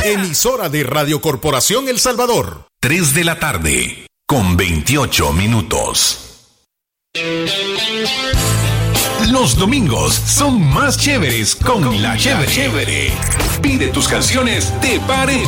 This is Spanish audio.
Emisora de Radio Corporación El Salvador. 3 de la tarde, con 28 minutos. Los domingos son más chéveres con La Chévere. Pide tus canciones de par en